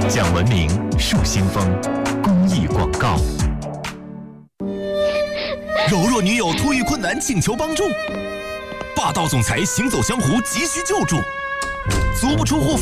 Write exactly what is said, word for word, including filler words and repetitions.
讲文明树新风公益广告。柔弱女友突遇困难，请求帮助。霸道总裁行走江湖，急需救助。足不出户。